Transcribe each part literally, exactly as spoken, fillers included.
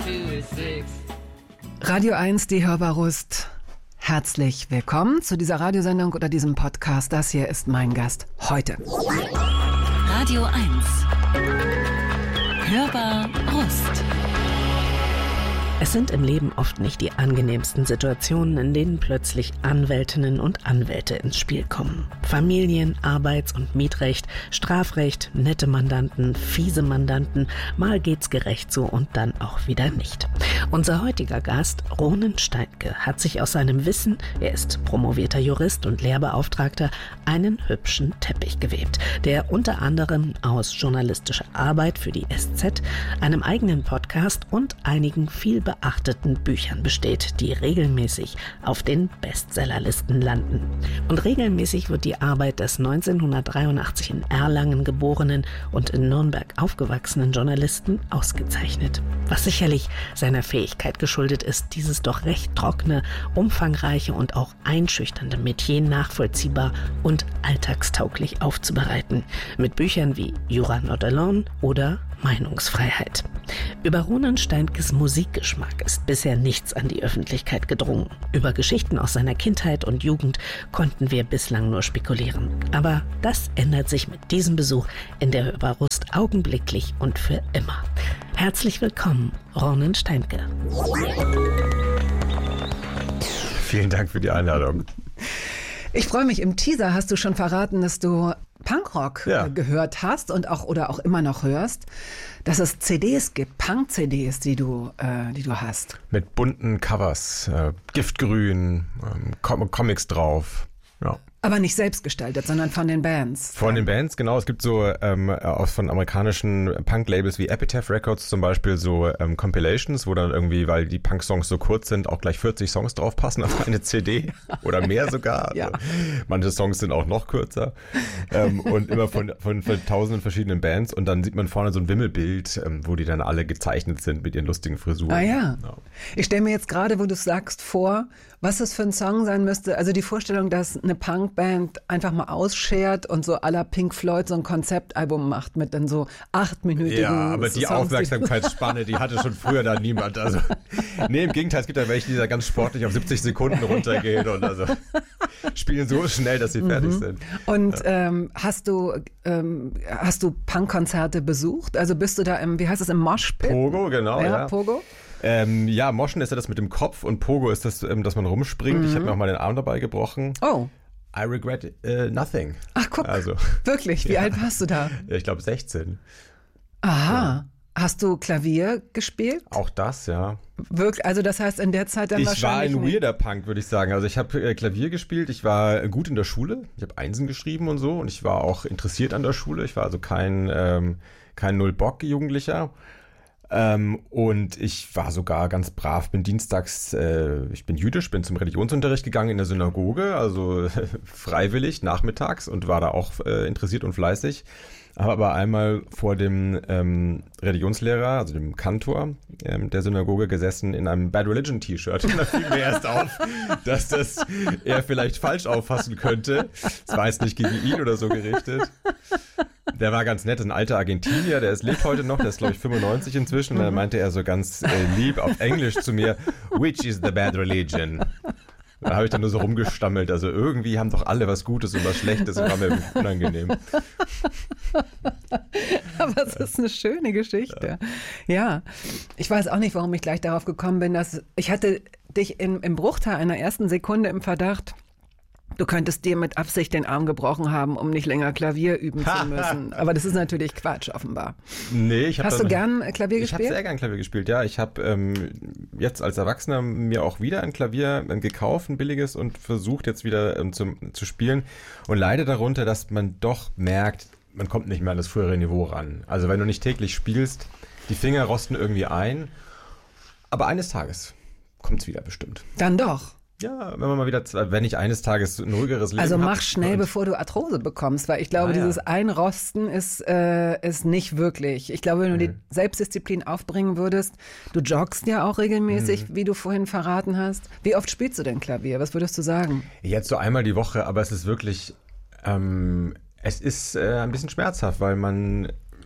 two is six. Radio eins, die Hörbarust. Herzlich willkommen zu dieser Radiosendung oder diesem Podcast. Das hier ist mein Gast heute. Radio eins. Hörbar Rust. Es sind im Leben oft nicht die angenehmsten Situationen, in denen plötzlich Anwältinnen und Anwälte ins Spiel kommen. Familien-, Arbeits- und Mietrecht, Strafrecht, nette Mandanten, fiese Mandanten, mal geht's gerecht so und dann auch wieder nicht. Unser heutiger Gast, Ronen Steinke, hat sich aus seinem Wissen, er ist promovierter Jurist und Lehrbeauftragter, einen hübschen Teppich gewebt, der unter anderem aus journalistischer Arbeit für die S Z, einem eigenen Podcast und einigen viel beachteten Büchern besteht, die regelmäßig auf den Bestsellerlisten landen. Und regelmäßig wird die Arbeit des neunzehnhundertdreiundachtzig in Erlangen geborenen und in Nürnberg aufgewachsenen Journalisten ausgezeichnet. Was sicherlich seiner Fähigkeit geschuldet ist, dieses doch recht trockene, umfangreiche und auch einschüchternde Metier nachvollziehbar und alltagstauglich aufzubereiten. Mit Büchern wie Jura Not Alone oder Meinungsfreiheit. Über Ronen Steinkes Musikgeschmack ist bisher nichts an die Öffentlichkeit gedrungen. Über Geschichten aus seiner Kindheit und Jugend konnten wir bislang nur spekulieren. Aber das ändert sich mit diesem Besuch in der Hörbarust augenblicklich und für immer. Herzlich willkommen, Ronen Steinke. Vielen Dank für die Einladung. Ich freue mich, im Teaser hast du schon verraten, dass du Punkrock ja. äh, gehört hast und auch oder auch immer noch hörst, dass es C Ds gibt, Punk-C Ds, die du, äh, die du hast. Mit bunten Covers, äh, Giftgrün, ähm, Com- Comics drauf. Ja. Aber nicht selbst gestaltet, sondern von den Bands. Von den Bands, genau. Es gibt so ähm, aus von amerikanischen Punk-Labels wie Epitaph Records zum Beispiel so ähm, Compilations, wo dann irgendwie, weil die Punk-Songs so kurz sind, auch gleich vierzig Songs drauf passen auf eine C D oder mehr sogar. Also ja. Manche Songs sind auch noch kürzer ähm, und immer von, von, von tausenden verschiedenen Bands und dann sieht man vorne so ein Wimmelbild, ähm, wo die dann alle gezeichnet sind mit ihren lustigen Frisuren. Ah ja. ja. Ich stelle mir jetzt gerade, wo du es sagst, vor, was es für ein Song sein müsste. Also die Vorstellung, dass eine Punkband einfach mal ausschert und so à la Pink Floyd so ein Konzeptalbum macht mit dann so achtminütigen Ja, aber die Songs, Aufmerksamkeitsspanne, die hatte schon früher da niemand. Also, nee, im Gegenteil, es gibt ja welche, die da ganz sportlich auf siebzig Sekunden runtergehen und also spielen so schnell, dass sie mhm. fertig sind. Und ja. ähm, hast du ähm, hast du Punkkonzerte besucht? Also bist du da im, wie heißt es, im Moshpit? Pogo, genau, ja. ja. Pogo? Ähm, ja, Moschen ist ja das mit dem Kopf und Pogo ist das, ähm, dass man rumspringt. Mhm. Ich habe mir auch mal den Arm dabei gebrochen. Oh. I regret uh, nothing. Ach, guck, also, wirklich? Wie ja. alt warst du da? Ja, ich glaube sechzehn. Aha. Ja. Hast du Klavier gespielt? Auch das, ja. Wirklich? Also das heißt in der Zeit dann ich wahrscheinlich Ich war ein nicht. weirder Punk, würde ich sagen. Also ich habe äh, Klavier gespielt, ich war gut in der Schule, ich habe Einsen geschrieben und so und ich war auch interessiert an der Schule. Ich war also kein, ähm, kein Null-Bock-Jugendlicher. Ähm, und ich war sogar ganz brav, bin dienstags, äh, ich bin jüdisch, bin zum Religionsunterricht gegangen in der Synagoge, also freiwillig nachmittags und war da auch äh, interessiert und fleißig. Habe aber einmal vor dem ähm, Religionslehrer, also dem Kantor ähm, der Synagoge gesessen in einem Bad Religion T-Shirt. Und da fiel mir erst auf, dass das er vielleicht falsch auffassen könnte. Es war jetzt nicht gegen ihn oder so gerichtet. Der war ganz nett, ein alter Argentinier, der ist, lebt heute noch, der ist glaube ich fünfundneunzig inzwischen. Und dann meinte er so ganz äh, lieb auf Englisch zu mir, which is the bad religion? Da habe ich dann nur so rumgestammelt. Also irgendwie haben doch alle was Gutes und was Schlechtes und war mir unangenehm. Aber es ist eine schöne Geschichte. Ja. ja, ich weiß auch nicht, warum ich gleich darauf gekommen bin, dass ich hatte dich in, im Bruchteil einer ersten Sekunde im Verdacht, du könntest dir mit Absicht den Arm gebrochen haben, um nicht länger Klavier üben zu müssen. Aber das ist natürlich Quatsch, offenbar. Nee, ich hab Hast dann, du gern Klavier ich gespielt? Ich habe sehr gern Klavier gespielt, ja. Ich habe ähm, jetzt als Erwachsener mir auch wieder ein Klavier äh, gekauft, ein billiges, und versucht jetzt wieder ähm, zum, zu spielen. Und leide darunter, dass man doch merkt, man kommt nicht mehr an das frühere Niveau ran. Also wenn du nicht täglich spielst, die Finger rosten irgendwie ein. Aber eines Tages kommt's wieder bestimmt. Dann doch. Ja, wenn man mal wieder, wenn ich eines Tages ein ruhigeres Leben Also mach hab, schnell, bevor du Arthrose bekommst, weil ich glaube, ah, ja. dieses Einrosten ist, äh, ist nicht wirklich. Ich glaube, wenn du mhm. die Selbstdisziplin aufbringen würdest, du joggst ja auch regelmäßig, mhm. wie du vorhin verraten hast. Wie oft spielst du denn Klavier? Was würdest du sagen? Jetzt so einmal die Woche, aber es ist wirklich, ähm, es ist äh, ein bisschen schmerzhaft, weil man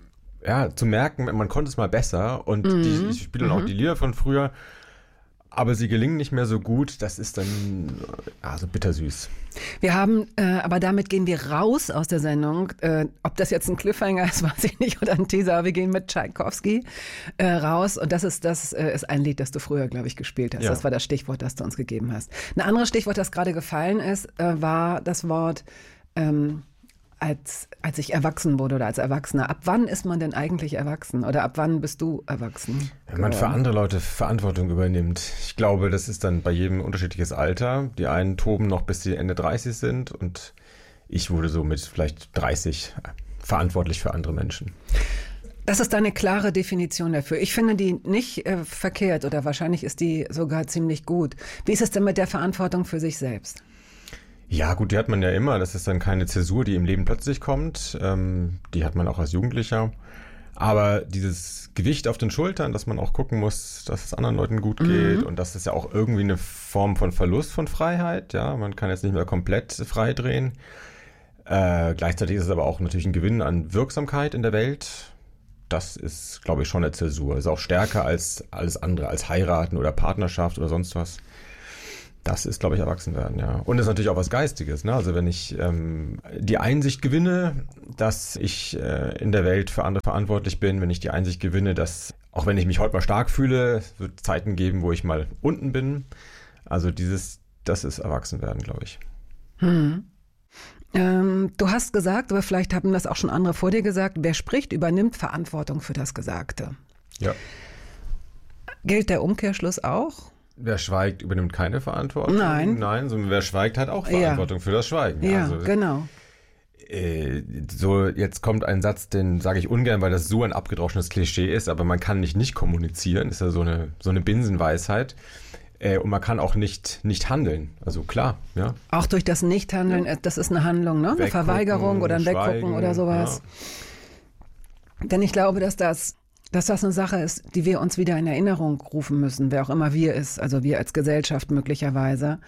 ja, zu merken, man konnte es mal besser und mhm. die, ich spiele dann mhm. auch die Lieder von früher, aber sie gelingen nicht mehr so gut, das ist dann ja, so bittersüß. Wir haben, äh, aber damit gehen wir raus aus der Sendung. Äh, ob das jetzt ein Cliffhanger ist, weiß ich nicht, oder ein Teaser. Wir gehen mit Tschaikowski äh, raus und das ist das äh, ist ein Lied, das du früher, glaube ich, gespielt hast. Ja. Das war das Stichwort, das du uns gegeben hast. Ein anderes Stichwort, das gerade gefallen ist, äh, war das Wort ähm, als, als ich erwachsen wurde oder als Erwachsener. Ab wann ist man denn eigentlich erwachsen? Oder ab wann bist du erwachsen? Wenn man für andere Leute Verantwortung übernimmt. Ich glaube, das ist dann bei jedem unterschiedliches Alter. Die einen toben noch bis sie Ende dreißig sind und ich wurde so mit vielleicht dreißig verantwortlich für andere Menschen. Das ist eine klare Definition dafür. Ich finde die nicht äh, verkehrt oder wahrscheinlich ist die sogar ziemlich gut. Wie ist es denn mit der Verantwortung für sich selbst? Ja gut, die hat man ja immer. Das ist dann keine Zäsur, die im Leben plötzlich kommt. Ähm, die hat man auch als Jugendlicher. Aber dieses Gewicht auf den Schultern, dass man auch gucken muss, dass es anderen Leuten gut geht. Mhm. Und das ist ja auch irgendwie eine Form von Verlust von Freiheit. Ja, man kann jetzt nicht mehr komplett frei drehen. Äh, gleichzeitig ist es aber auch natürlich ein Gewinn an Wirksamkeit in der Welt. Das ist, glaube ich, schon eine Zäsur. Ist auch stärker als alles andere, als heiraten oder Partnerschaft oder sonst was. Das ist, glaube ich, Erwachsenwerden, ja. Und das ist natürlich auch was Geistiges, ne? Also wenn ich ähm, die Einsicht gewinne, dass ich äh, in der Welt für andere verantwortlich bin, wenn ich die Einsicht gewinne, dass, auch wenn ich mich heute mal stark fühle, es wird Zeiten geben, wo ich mal unten bin. Also dieses, das ist Erwachsenwerden, glaube ich. Hm. Ähm, du hast gesagt, aber vielleicht haben das auch schon andere vor dir gesagt, wer spricht, übernimmt Verantwortung für das Gesagte. Ja. Gilt der Umkehrschluss auch? Wer schweigt, übernimmt keine Verantwortung. Nein. Nein, sondern wer schweigt, hat auch Verantwortung ja. für das Schweigen. Ja, also, genau. Äh, so, jetzt kommt ein Satz, den sage ich ungern, weil das so ein abgedroschenes Klischee ist, aber man kann nicht nicht kommunizieren, ist ja so eine, so eine Binsenweisheit. Äh, und man kann auch nicht, nicht handeln. Also klar, ja. Auch durch das Nichthandeln, ja. Das ist eine Handlung, ne? Eine Weggucken, Verweigerung oder ein Schweigen, Weggucken oder sowas. Ja. Denn ich glaube, dass das dass das eine Sache ist, die wir uns wieder in Erinnerung rufen müssen, wer auch immer wir ist, also wir als Gesellschaft möglicherweise,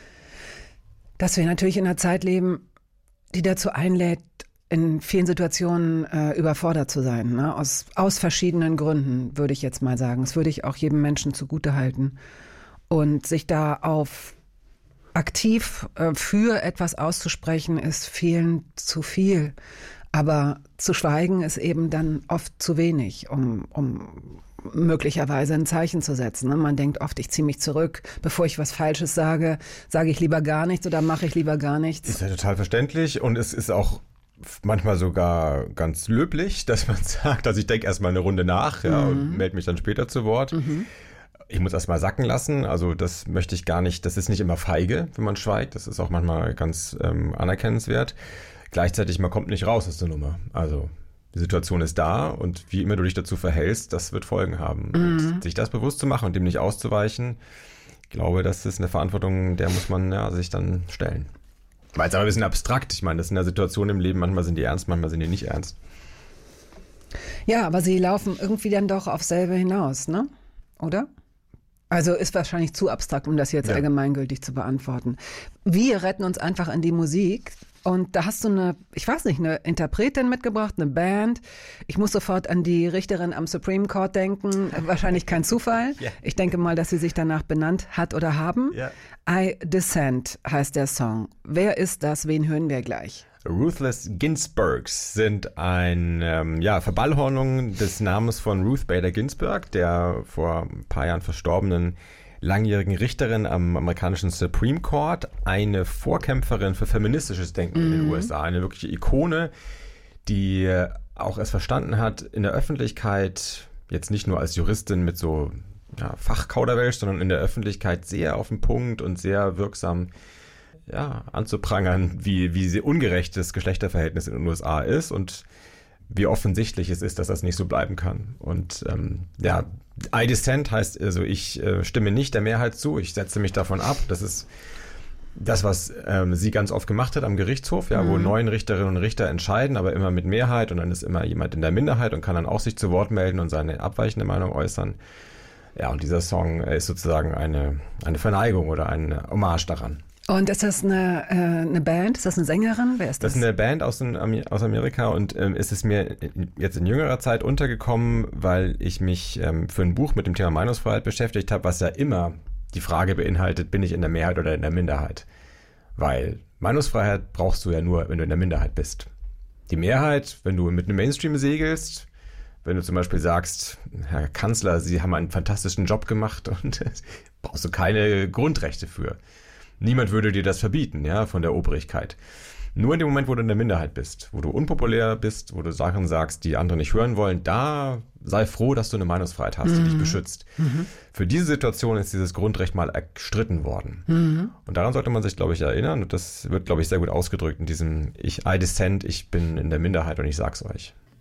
dass wir natürlich in einer Zeit leben, die dazu einlädt, in vielen Situationen äh, überfordert zu sein, ne? Aus, aus verschiedenen Gründen, würde ich jetzt mal sagen. Das würde ich auch jedem Menschen zugutehalten. Und sich da auf aktiv äh, für etwas auszusprechen, ist vielen zu viel. Aber zu schweigen ist eben dann oft zu wenig, um, um möglicherweise ein Zeichen zu setzen. Ne? Man denkt oft, ich ziehe mich zurück. Bevor ich was Falsches sage, sage ich lieber gar nichts oder mache ich lieber gar nichts. Ist ja total verständlich und es ist auch manchmal sogar ganz löblich, dass man sagt, also ich denke erstmal eine Runde nach ja, mhm. und melde mich dann später zu Wort. Mhm. Ich muss erstmal sacken lassen, also das möchte ich gar nicht, das ist nicht immer feige, wenn man schweigt, das ist auch manchmal ganz ähm, anerkennenswert. Gleichzeitig, man kommt nicht raus aus der Nummer. Also die Situation ist da und wie immer du dich dazu verhältst, das wird Folgen haben. Mhm. Und sich das bewusst zu machen und dem nicht auszuweichen, ich glaube, das ist eine Verantwortung, der muss man ja, sich dann stellen. Weil es aber ein bisschen abstrakt. Ich meine, das sind ja Situationen im Leben, manchmal sind die ernst, manchmal sind die nicht ernst. Ja, aber sie laufen irgendwie dann doch auf selbe hinaus, ne? Oder? Also ist wahrscheinlich zu abstrakt, um das jetzt ja. allgemeingültig zu beantworten. Wir retten uns einfach in die Musik. Und da hast du eine, ich weiß nicht, eine Interpretin mitgebracht, eine Band. Ich muss sofort an die Richterin am Supreme Court denken. Wahrscheinlich kein Zufall. Yeah. Ich denke mal, dass sie sich danach benannt hat oder haben. Yeah. I Dissent heißt der Song. Wer ist das? Wen hören wir gleich? Ruthless Ginsburgs sind eine ähm, ja, Verballhornung des Namens von Ruth Bader Ginsburg, der vor ein paar Jahren verstorbenen langjährigen Richterin am amerikanischen Supreme Court, eine Vorkämpferin für feministisches Denken mhm. in den U S A, eine wirkliche Ikone, die auch es verstanden hat, in der Öffentlichkeit, jetzt nicht nur als Juristin mit so ja, Fachkauderwelsch, sondern in der Öffentlichkeit sehr auf den Punkt und sehr wirksam ja, anzuprangern, wie, wie sehr ungerecht das Geschlechterverhältnis in den U S A ist und wie offensichtlich es ist, dass das nicht so bleiben kann. Und ähm, ja, I dissent heißt, also ich äh, stimme nicht der Mehrheit zu, ich setze mich davon ab. Das ist das, was ähm, sie ganz oft gemacht hat am Gerichtshof, ja, mhm. wo neun Richterinnen und Richter entscheiden, aber immer mit Mehrheit und dann ist immer jemand in der Minderheit und kann dann auch sich zu Wort melden und seine abweichende Meinung äußern. Ja, und dieser Song ist sozusagen eine, eine Verneigung oder eine Hommage daran. Und ist das eine, äh, eine Band? Ist das eine Sängerin? Wer ist das? Das ist eine Band aus, den, aus Amerika und ähm, ist es mir jetzt in jüngerer Zeit untergekommen, weil ich mich ähm, für ein Buch mit dem Thema Meinungsfreiheit beschäftigt habe, was ja immer die Frage beinhaltet, bin ich in der Mehrheit oder in der Minderheit? Weil Meinungsfreiheit brauchst du ja nur, wenn du in der Minderheit bist. Die Mehrheit, wenn du mit einem Mainstream segelst, wenn du zum Beispiel sagst, Herr Kanzler, Sie haben einen fantastischen Job gemacht und brauchst du keine Grundrechte für. Niemand würde dir das verbieten, ja, von der Obrigkeit. Nur in dem Moment, wo du in der Minderheit bist, wo du unpopulär bist, wo du Sachen sagst, die andere nicht hören wollen, da sei froh, dass du eine Meinungsfreiheit hast, die mhm. dich beschützt. Mhm. Für diese Situation ist dieses Grundrecht mal erstritten worden. Mhm. Und daran sollte man sich, glaube ich, erinnern. Und das wird, glaube ich, sehr gut ausgedrückt in diesem ich, I dissent, ich bin in der Minderheit und ich sag's euch.